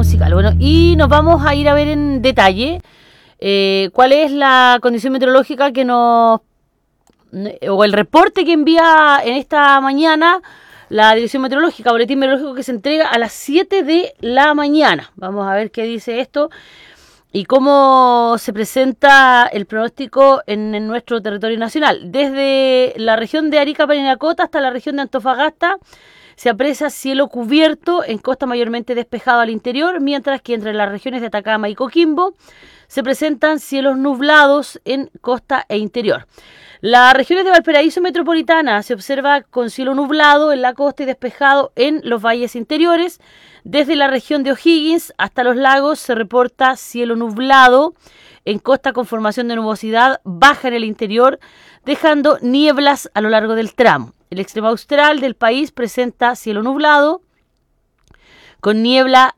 musical. Bueno, y nos vamos a ir a ver en detalle cuál es la condición meteorológica que nos... o el reporte que envía en esta mañana la Dirección Meteorológica, boletín meteorológico que se entrega a las 7 de la mañana. Vamos a ver qué dice esto y cómo se presenta el pronóstico en nuestro territorio nacional. Desde la región de Arica, Parinacota hasta la región de Antofagasta se aprecia cielo cubierto, en costa mayormente despejado al interior, mientras que entre las regiones de Atacama y Coquimbo se presentan cielos nublados en costa e interior. Las regiones de Valparaíso metropolitana se observa con cielo nublado en la costa y despejado en los valles interiores. Desde la región de O'Higgins hasta los lagos se reporta cielo nublado en costa con formación de nubosidad baja en el interior, dejando nieblas a lo largo del tramo. El extremo austral del país presenta cielo nublado con niebla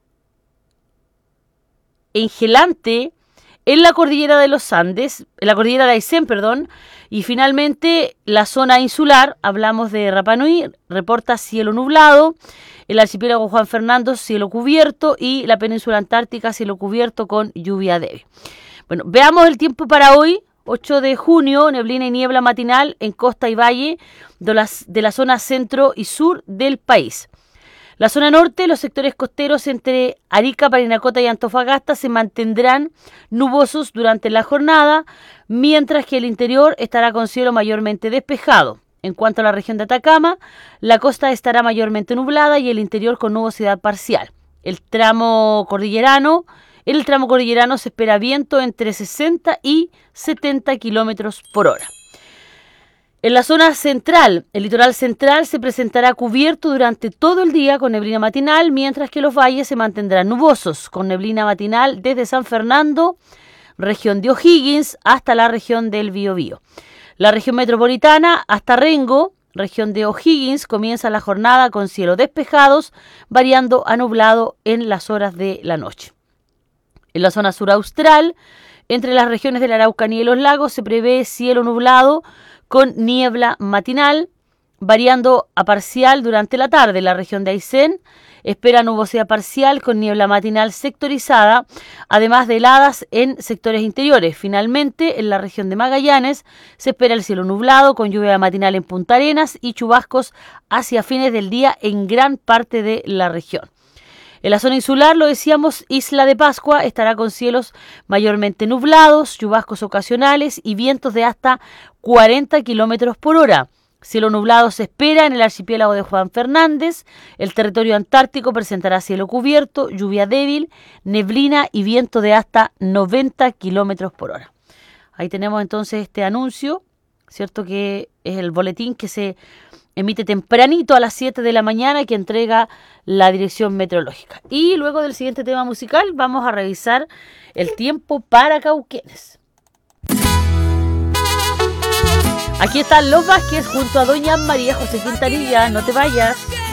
engelante en la cordillera de los Andes, en la cordillera de Aysén, y finalmente la zona insular, hablamos de Rapa Nui, reporta cielo nublado, el archipiélago Juan Fernando cielo cubierto y la península antártica cielo cubierto con lluvia débil. Bueno, veamos el tiempo para hoy, 8 de junio, neblina y niebla matinal en costa y valle de la zona centro y sur del país. La zona norte, los sectores costeros entre Arica, Parinacota y Antofagasta se mantendrán nubosos durante la jornada, mientras que el interior estará con cielo mayormente despejado. En cuanto a la región de Atacama, la costa estará mayormente nublada y el interior con nubosidad parcial. En el tramo cordillerano se espera viento entre 60 y 70 kilómetros por hora. En la zona central, el litoral central se presentará cubierto durante todo el día con neblina matinal, mientras que los valles se mantendrán nubosos, con neblina matinal desde San Fernando, región de O'Higgins, hasta la región del Biobío. La región metropolitana hasta Rengo, región de O'Higgins, comienza la jornada con cielos despejados, variando a nublado en las horas de la noche. En la zona sur austral, entre las regiones de la Araucanía y los lagos, se prevé cielo nublado con niebla matinal, variando a parcial durante la tarde. La región de Aysén espera nubosidad parcial con niebla matinal sectorizada, además de heladas en sectores interiores. Finalmente, en la región de Magallanes se espera el cielo nublado con lluvia matinal en Punta Arenas y chubascos hacia fines del día en gran parte de la región. En la zona insular, lo decíamos, Isla de Pascua estará con cielos mayormente nublados, chubascos ocasionales y vientos de hasta 40 kilómetros por hora. Cielo nublado se espera en el archipiélago de Juan Fernández. El territorio antártico presentará cielo cubierto, lluvia débil, neblina y viento de hasta 90 kilómetros por hora. Ahí tenemos entonces este anuncio, ¿cierto? Que es el boletín que se emite tempranito a las 7 de la mañana que entrega la Dirección Meteorológica. Y luego del siguiente tema musical vamos a revisar el tiempo para Cauquenes. Aquí están Los Vázquez junto a doña María José Quintanilla. No te vayas.